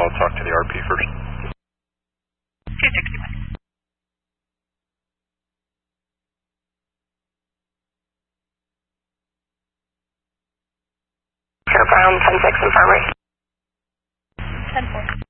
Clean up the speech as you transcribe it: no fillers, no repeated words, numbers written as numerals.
I'll talk to the RP first. 261. Air Brown 10-6 Infirmary. 10-4.